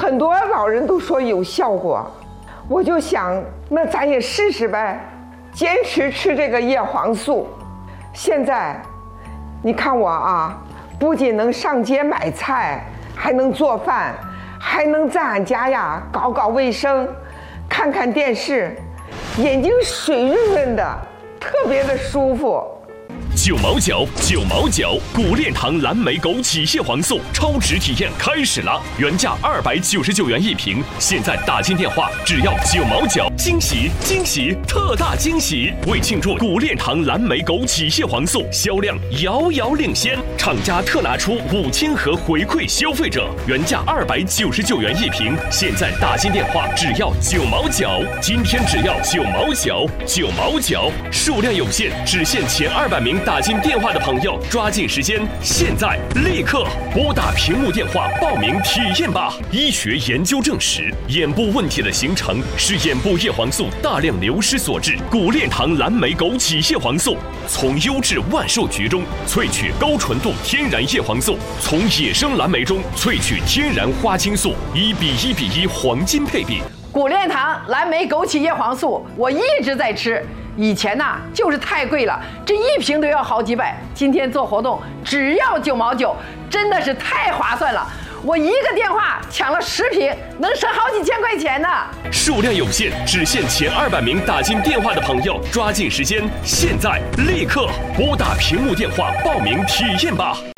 很多老人都说有效果，我就想，那咱也试试呗，坚持吃这个叶黄素。现在，你看我啊，不仅能上街买菜，还能做饭，还能在俺家呀搞搞卫生，看看电视，眼睛水润润的，特别的舒服。 9毛9，谷链堂蓝莓枸杞叶黄素超值体验开始了，原价299元一瓶，现在打进电话只要9毛9，惊喜惊喜，特大惊喜！为庆祝谷链堂蓝莓枸杞叶黄素销量遥遥领先，厂家特拿出5000盒回馈消费者，原价299元一瓶，现在打进电话只要9毛9，今天只要9毛9，9毛9，数量有限，只限前200名打进电话的朋友，抓紧时间，现在立刻拨打屏幕电话报名体验吧！医学研究证实，眼部问题的形成是眼部叶黄素大量流失所致。谷链堂蓝莓枸杞叶黄素从优质万寿菊中萃取高纯度天然叶黄素，从野生蓝莓中萃取天然花青素，1:1:1黄金配比。 谷链堂蓝莓枸杞叶黄素，我一直在吃。以前呐，就是太贵了，这一瓶都要好几百。今天做活动只要9毛9，真的是太划算了。我一个电话抢了10瓶，能省好几千块钱呢。 数量有限，只限前200名打进电话的朋友，抓紧时间，现在立刻拨打屏幕电话报名体验吧。